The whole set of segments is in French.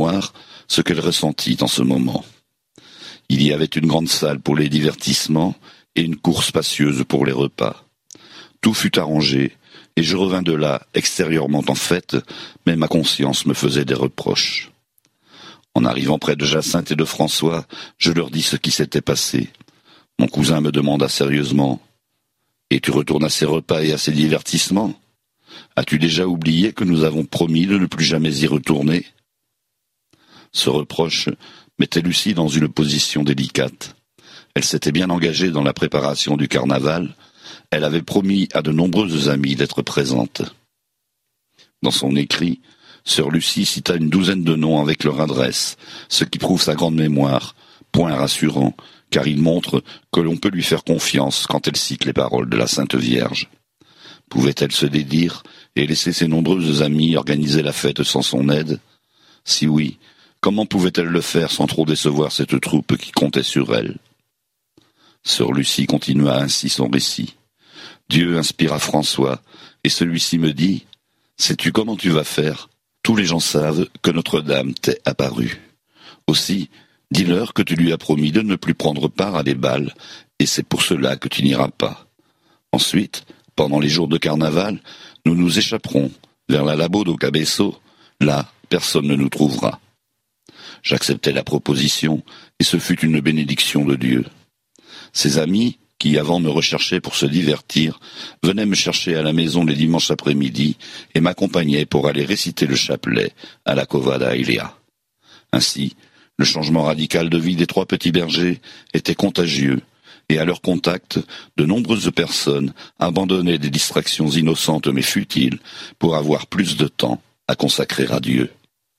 mémoire ce qu'elle ressentit en ce moment. Il y avait une grande salle pour les divertissements et une cour spacieuse pour les repas. Tout fut arrangé, et je revins de là, extérieurement en fête, mais ma conscience me faisait des reproches. En arrivant près de Jacinthe et de François, je leur dis ce qui s'était passé. Mon cousin me demanda sérieusement « Et tu retournes à ces repas et à ces divertissements ? As-tu déjà oublié que nous avons promis de ne plus jamais y retourner ?» Ce reproche mettait Lucie dans une position délicate. Elle s'était bien engagée dans la préparation du carnaval. Elle avait promis à de nombreuses amies d'être présente. Dans son écrit, sœur Lucie cita une douzaine de noms avec leur adresse, ce qui prouve sa grande mémoire, point rassurant, car il montre que l'on peut lui faire confiance quand elle cite les paroles de la Sainte Vierge. Pouvait-elle se dédire et laisser ses nombreuses amies organiser la fête sans son aide ? Si oui, comment pouvait-elle le faire sans trop décevoir cette troupe qui comptait sur elle ? Sœur Lucie continua ainsi son récit. Dieu inspira François, et celui-ci me dit « Sais-tu comment tu vas faire ? Tous les gens savent que Notre-Dame t'est apparue. Aussi, dis-leur que tu lui as promis de ne plus prendre part à des bals, et c'est pour cela que tu n'iras pas. Ensuite, pendant les jours de carnaval, nous nous échapperons vers la Labo do Cabeço. Là, personne ne nous trouvera. » J'acceptai la proposition, et ce fut une bénédiction de Dieu. Ses amis, qui avant me recherchaient pour se divertir, venaient me chercher à la maison les dimanches après-midi et m'accompagnaient pour aller réciter le chapelet à la Cova da Ilia. Ainsi, le changement radical de vie des trois petits bergers était contagieux, et à leur contact, de nombreuses personnes abandonnaient des distractions innocentes mais futiles pour avoir plus de temps à consacrer à Dieu.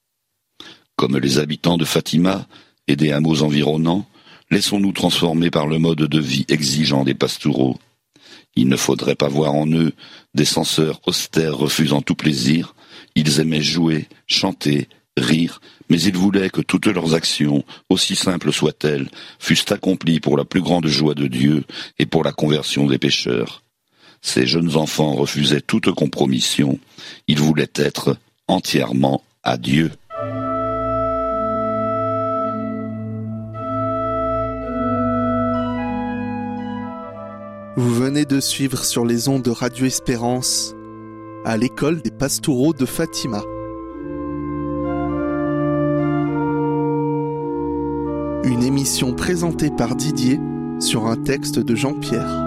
Comme les habitants de Fatima et des hameaux environnants, laissons-nous transformer par le mode de vie exigeant des pastoureaux. Il ne faudrait pas voir en eux des censeurs austères refusant tout plaisir. Ils aimaient jouer, chanter, rire, mais ils voulaient que toutes leurs actions, aussi simples soient-elles, fussent accomplies pour la plus grande joie de Dieu et pour la conversion des pécheurs. Ces jeunes enfants refusaient toute compromission. Ils voulaient être entièrement à Dieu. Vous venez de suivre sur les ondes de Radio Espérance à l'école des Pastoureaux de Fatima. Une émission présentée par Didier sur un texte de Jean-Pierre.